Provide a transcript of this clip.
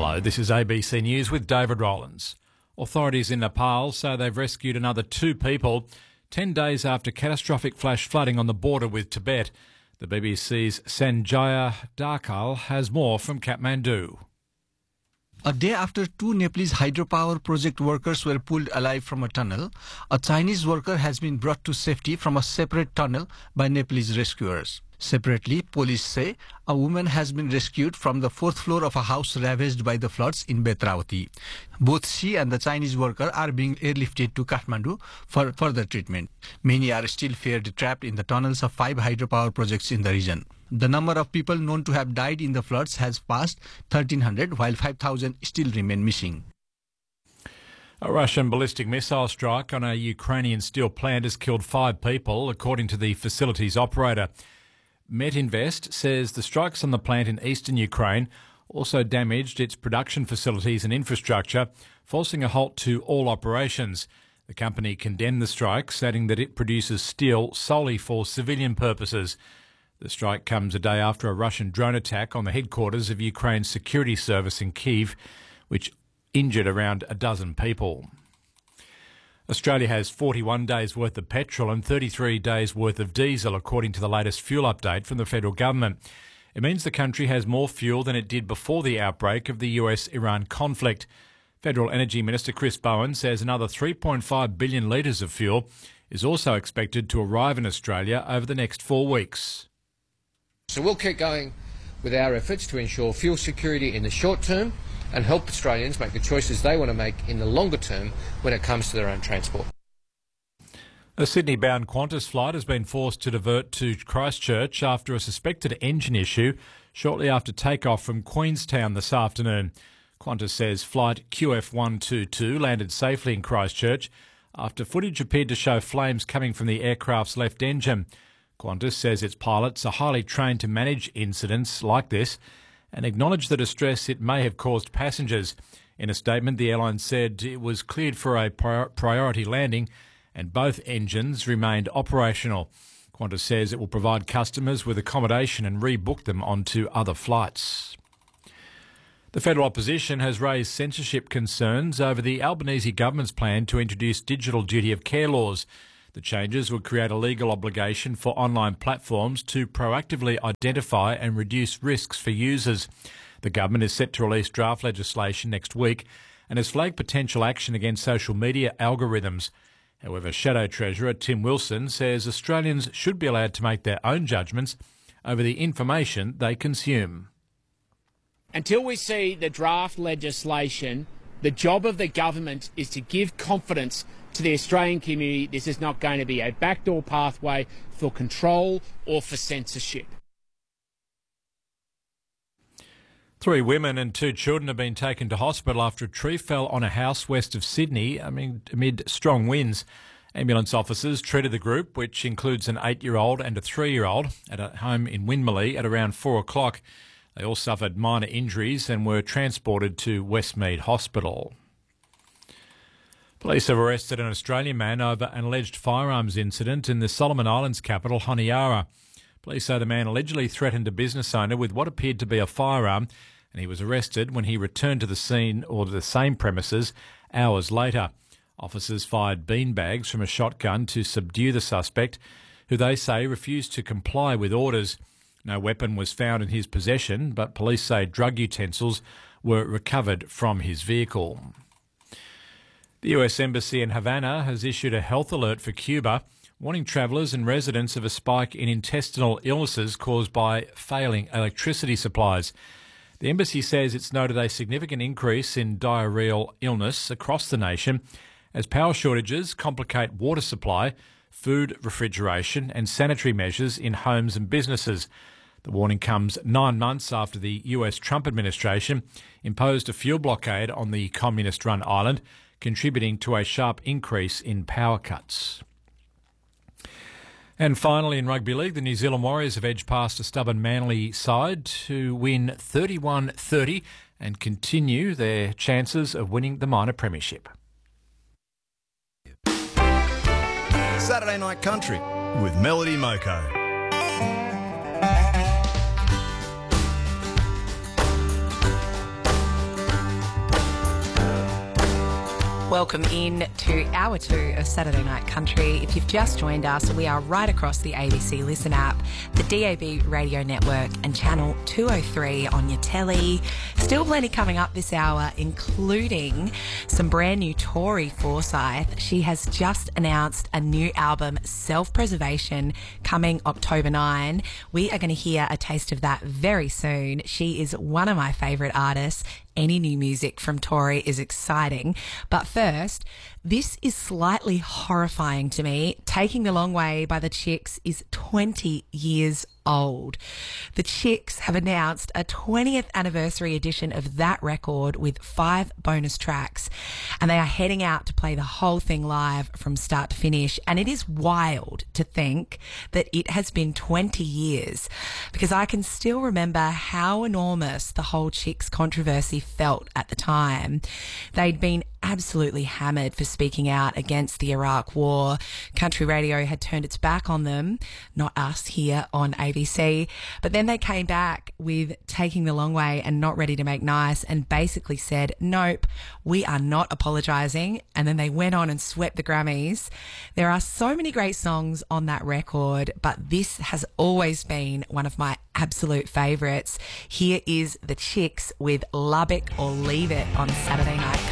Hello, this is ABC News with David Rollins. Authorities in Nepal say they've rescued another 2 people 10 days after catastrophic flash flooding on the border with Tibet. The BBC's Sanjaya Darkal has more from Kathmandu. A day after 2 Nepalese hydropower project workers were pulled alive from a tunnel, a Chinese worker has been brought to safety from a separate tunnel by Nepalese rescuers. Separately, police say a woman has been rescued from the 4th floor of a house ravaged by the floods in Betravati. Both she and the Chinese worker are being airlifted to Kathmandu for further treatment. Many are still feared trapped in the tunnels of 5 hydropower projects in the region. The number of people known to have died in the floods has passed 1,300, while 5,000 still remain missing. A Russian ballistic missile strike on a Ukrainian steel plant has killed 5 people, according to the facility's operator. Metinvest says the strikes on the plant in eastern Ukraine also damaged its production facilities and infrastructure, forcing a halt to all operations. The company condemned the strike, adding that it produces steel solely for civilian purposes. The strike comes a day after a Russian drone attack on the headquarters of Ukraine's security service in Kyiv, which injured around a dozen people. Australia has 41 days worth of petrol and 33 days worth of diesel, according to the latest fuel update from the federal government. It means the country has more fuel than it did before the outbreak of the US-Iran conflict. Federal Energy Minister Chris Bowen says another 3.5 billion litres of fuel is also expected to arrive in Australia over the next 4 weeks. So we'll keep going with our efforts to ensure fuel security in the short term and help Australians make the choices they want to make in the longer term when it comes to their own transport. A Sydney-bound Qantas flight has been forced to divert to Christchurch after a suspected engine issue shortly after takeoff from Queenstown this afternoon. Qantas says flight QF122 landed safely in Christchurch after footage appeared to show flames coming from the aircraft's left engine. Qantas says its pilots are highly trained to manage incidents like this and acknowledged the distress it may have caused passengers. In a statement, the airline said it was cleared for a priority landing and both engines remained operational. Qantas says it will provide customers with accommodation and rebook them onto other flights. The federal opposition has raised censorship concerns over the Albanese government's plan to introduce digital duty of care laws. The changes would create a legal obligation for online platforms to proactively identify and reduce risks for users. The government is set to release draft legislation next week and has flagged potential action against social media algorithms. However, Shadow Treasurer Tim Wilson says Australians should be allowed to make their own judgments over the information they consume. Until we see the draft legislation, the job of the government is to give confidence to the Australian community this is not going to be a backdoor pathway for control or for censorship. 3 women and 2 children have been taken to hospital after a tree fell on a house west of Sydney amid strong winds. Ambulance officers treated the group, which includes an 8-year-old and a 3-year-old, at a home in Winmalee at around 4 o'clock. They all suffered minor injuries and were transported to Westmead Hospital. Police have arrested an Australian man over an alleged firearms incident in the Solomon Islands capital, Honiara. Police say the man allegedly threatened a business owner with what appeared to be a firearm, and he was arrested when he returned to the scene or to the same premises hours later. Officers fired beanbags from a shotgun to subdue the suspect, who they say refused to comply with orders. No weapon was found in his possession, but police say drug utensils were recovered from his vehicle. The US Embassy in Havana has issued a health alert for Cuba, warning travellers and residents of a spike in intestinal illnesses caused by failing electricity supplies. The embassy says it's noted a significant increase in diarrheal illness across the nation as power shortages complicate water supply, food refrigeration and sanitary measures in homes and businesses. The warning comes 9 months after the US Trump administration imposed a fuel blockade on the communist-run island, contributing to a sharp increase in power cuts. And finally, in rugby league, the New Zealand Warriors have edged past a stubborn Manly side to win 31-30 and continue their chances of winning the minor premiership. Saturday Night Country with Melody Moko. Welcome in to Hour 2 of Saturday Night Country. If you've just joined us, we are right across the ABC Listen app, the DAB radio network and channel 203 on your telly. Still plenty coming up this hour, including some brand new Tori Forsyth. She has just announced a new album, Self-Preservation, coming October 9. We are going to hear a taste of that very soon. She is one of my favourite artists. Any new music from Tori is exciting. But first, this is slightly horrifying to me. Taking the Long Way by the Chicks is 20 years old. The Chicks have announced a 20th anniversary edition of that record with 5 bonus tracks, and they are heading out to play the whole thing live from start to finish. And it is wild to think that it has been 20 years, because I can still remember how enormous the whole Chicks controversy felt at the time. They'd been absolutely hammered for speaking out against the Iraq War. Country radio had turned its back on them, not us here on ABC, but then they came back with Taking the Long Way and Not Ready to Make Nice and basically said, nope, we are not apologising. And then they went on and swept the Grammys. There are so many great songs on that record, but this has always been one of my absolute favourites. Here is the Chicks with Lubbock or Leave It on Saturday Night.